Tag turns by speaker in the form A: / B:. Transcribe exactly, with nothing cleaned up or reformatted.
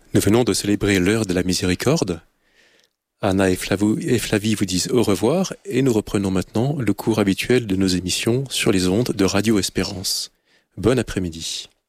A: Nous venons de célébrer l'heure de la miséricorde. Anna et Flavie vous disent au revoir et nous reprenons maintenant le cours habituel de nos émissions sur les ondes de Radio Espérance. Bon après-midi.